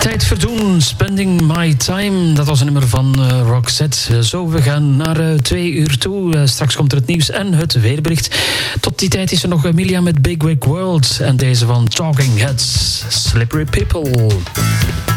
Tijd verdoen, Spending My Time. Dat was een nummer van Roxette. Zo, we gaan naar 2 uur toe. Straks komt er het nieuws en het weerbericht. Tot die tijd is er nog Emilia met Big Wig World. En deze van Talking Heads, Slippery People.